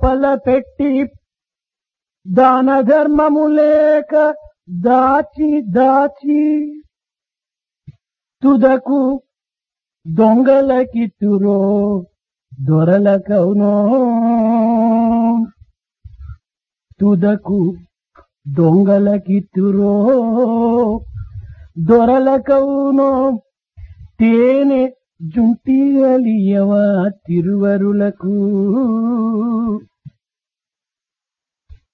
లోపల పెట్టి దాన ధర్మము లేక దాచి దాచి తుదకు దొంగలకిత్తురో దొరలకవునో తుదకు దొంగలకిత్తురో దొరలకవునో తేనె జుంటిగలియవా తిరువరులకు